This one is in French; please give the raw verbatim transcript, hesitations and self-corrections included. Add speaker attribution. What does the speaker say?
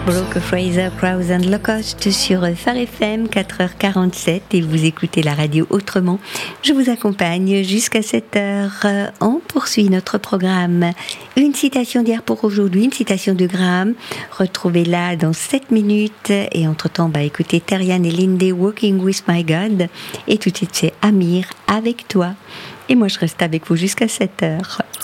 Speaker 1: Brooke Fraser, Krauss and Locost sur Phare F M, quatre heures quarante-sept, et vous écoutez la radio autrement. Je vous accompagne jusqu'à sept heures. On poursuit notre programme. Une citation d'hier pour aujourd'hui, une citation de Graham. Retrouvez-la dans sept minutes. Et entre-temps, bah, écoutez Terrian et Lindsay, Walking with My God. Et tout de suite, c'est Amir, avec toi. Et moi, je reste avec vous jusqu'à sept heures.